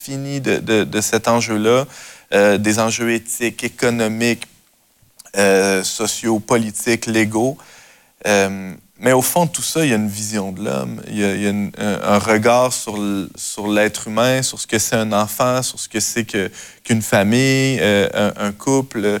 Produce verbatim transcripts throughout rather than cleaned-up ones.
fini de, de, de cet enjeu-là, euh, des enjeux éthiques, économiques, euh, sociaux, politiques, légaux. Euh, mais au fond de tout ça, il y a une vision de l'homme, il y a, il y a une, un, un regard sur, le, sur l'être humain, sur ce que c'est un enfant, sur ce que c'est que, qu'une famille, euh, un, un couple.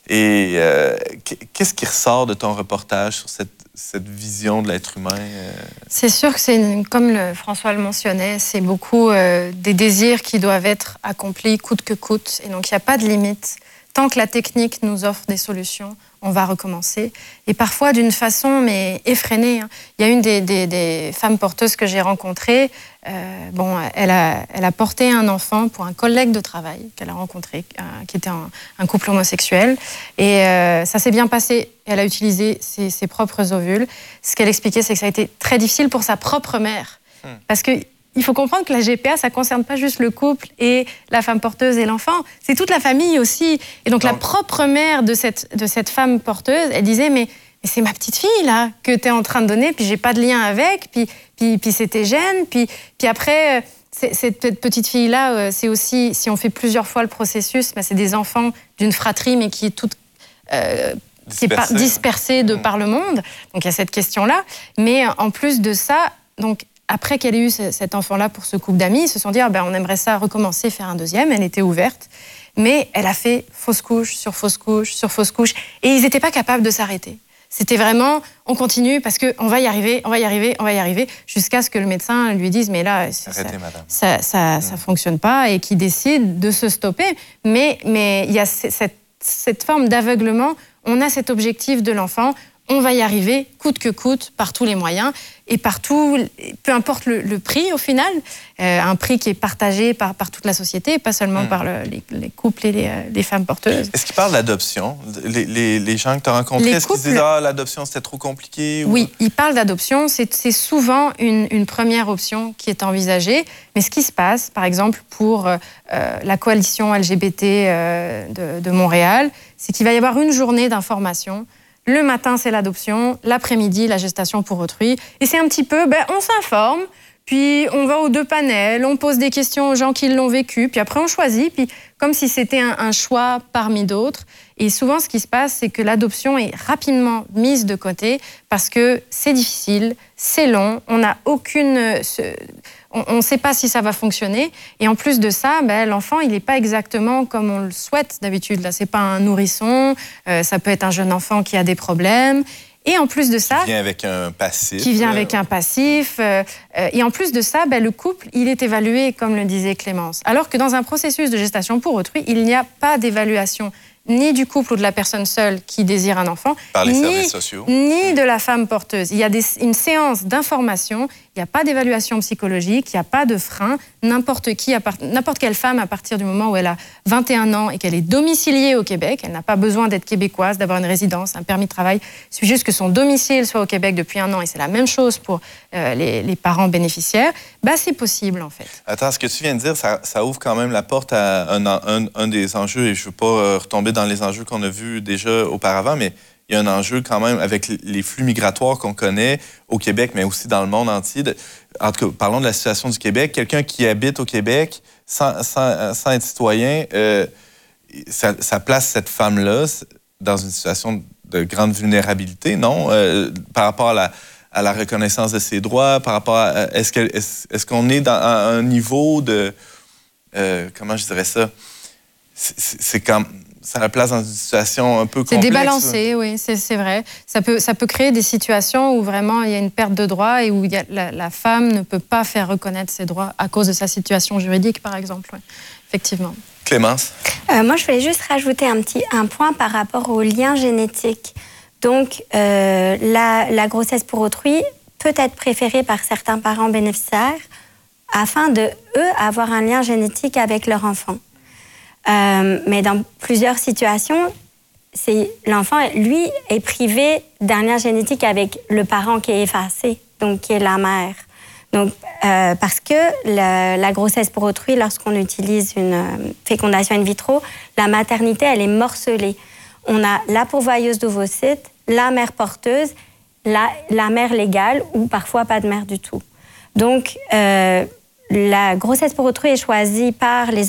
Et euh, qu'est-ce qui ressort de ton reportage sur cette, cette vision de l'être humain? Euh... C'est sûr que c'est, comme le, François le mentionnait, c'est beaucoup euh, des désirs qui doivent être accomplis coûte que coûte. Et donc, il n'y a pas de limite. Tant que la technique nous offre des solutions, on va recommencer. Et parfois d'une façon, mais effrénée. Hein. Il y a une des, des, des femmes porteuses que j'ai rencontrées. Euh, bon, elle a, elle a porté un enfant pour un collègue de travail qu'elle a rencontré, euh, qui était un, un couple homosexuel. Et euh, ça s'est bien passé. Elle a utilisé ses, ses propres ovules. Ce qu'elle expliquait, c'est que ça a été très difficile pour sa propre mère. Hmm. Parce que il faut comprendre que la G P A, ça ne concerne pas juste le couple et la femme porteuse et l'enfant, c'est toute la famille aussi. Et donc, donc la propre mère de cette, de cette femme porteuse, elle disait, mais, mais c'est ma petite fille, là, que tu es en train de donner, puis j'ai pas de lien avec, puis, puis, puis c'était gêne, puis, puis après, c'est, cette petite fille-là, c'est aussi, si on fait plusieurs fois le processus, ben c'est des enfants d'une fratrie, mais qui est toute... Euh, qui est par, dispersée de mmh. par le monde. Donc, il y a cette question-là. Mais en plus de ça, donc, après qu'elle ait eu cet enfant-là pour ce couple d'amis, ils se sont dit ah ben, on aimerait ça recommencer, faire un deuxième. Elle était ouverte, mais elle a fait fausse couche sur fausse couche sur fausse couche. Et ils n'étaient pas capables de s'arrêter. C'était vraiment, on continue parce qu'on va y arriver, on va y arriver, on va y arriver, jusqu'à ce que le médecin lui dise mais là, Arrêtez, ça ne ça, ça, mmh. ça fonctionne pas et qu'il décide de se stopper. Mais mais il y a cette, cette forme d'aveuglement. On a cet objectif de l'enfant. On va y arriver, coûte que coûte, par tous les moyens, et partout, peu importe le, le prix au final, euh, un prix qui est partagé par, par toute la société, pas seulement mmh. par le, les, les couples et les, les femmes porteuses. Est-ce qu'ils parlent d'adoption? Les, les, les gens que tu as rencontrés, est-ce couples... qu'ils disent ah, l'adoption c'était trop compliqué? Ou... Oui, ils parlent d'adoption, c'est, c'est souvent une, une première option qui est envisagée, mais ce qui se passe, par exemple, pour euh, la coalition L G B T euh, de, de Montréal, c'est qu'il va y avoir une journée d'information. Le matin, c'est l'adoption. L'après-midi, la gestation pour autrui. Et c'est un petit peu, ben, on s'informe, puis on va aux deux panels, on pose des questions aux gens qui l'ont vécu, puis après on choisit, puis comme si c'était un, un choix parmi d'autres. Et souvent, ce qui se passe, c'est que l'adoption est rapidement mise de côté parce que c'est difficile, c'est long, on n'a aucune... Ce, on ne sait pas si ça va fonctionner. Et en plus de ça, ben, l'enfant, il n'est pas exactement comme on le souhaite d'habitude. Là, ce n'est pas un nourrisson, euh, ça peut être un jeune enfant qui a des problèmes. Et en plus de ça... Qui vient avec un passif. Qui vient avec un passif. Euh, euh, et en plus de ça, ben, le couple, il est évalué, comme le disait Clémence. Alors que dans un processus de gestation pour autrui, il n'y a pas d'évaluation ni du couple ou de la personne seule qui désire un enfant, par les ni, services sociaux. ni de la femme porteuse. Il y a des, une séance d'information, il n'y a pas d'évaluation psychologique, il n'y a pas de frein. N'importe qui, n'importe quelle femme, à partir du moment où elle a vingt et un ans et qu'elle est domiciliée au Québec, elle n'a pas besoin d'être québécoise, d'avoir une résidence, un permis de travail. Il suffit juste que son domicile soit au Québec depuis un an, et c'est la même chose pour euh, les, les parents bénéficiaires. Bah, c'est possible, en fait. Attends, ce que tu viens de dire, ça, ça ouvre quand même la porte à un, un, un des enjeux, et je ne veux pas euh, retomber dans les enjeux qu'on a vus déjà auparavant, mais il y a un enjeu quand même avec les flux migratoires qu'on connaît au Québec, mais aussi dans le monde entier. De, en tout cas, parlons de la situation du Québec. Quelqu'un qui habite au Québec sans, sans, sans être citoyen, euh, ça, ça place cette femme-là dans une situation de grande vulnérabilité, non? Euh, par rapport à la, à la reconnaissance de ses droits, par rapport à... Est-ce, que, est-ce, est-ce qu'on est dans un niveau de... Euh, comment je dirais ça? C'est, c'est comme... Ça la place dans une situation un peu complexe. C'est débalancé, oui, c'est, c'est vrai. Ça peut, ça peut créer des situations où vraiment il y a une perte de droits et où il y a, la, la femme ne peut pas faire reconnaître ses droits à cause de sa situation juridique, par exemple. Oui. Effectivement. Clémence? euh, Moi, je voulais juste rajouter un petit un point par rapport au lien génétique. Donc, euh, la, la grossesse pour autrui peut être préférée par certains parents bénéficiaires afin de, eux, avoir un lien génétique avec leur enfant. Euh, mais dans plusieurs situations, c'est, l'enfant, lui, est privé d'un lien génétique avec le parent qui est effacé, donc qui est la mère. Donc, euh, parce que la, la grossesse pour autrui, lorsqu'on utilise une euh, fécondation in vitro, la maternité, elle est morcelée. On a la pourvoyeuse d'ovocytes, la mère porteuse, la, la mère légale ou parfois pas de mère du tout. Donc, euh, la grossesse pour autrui est choisie par les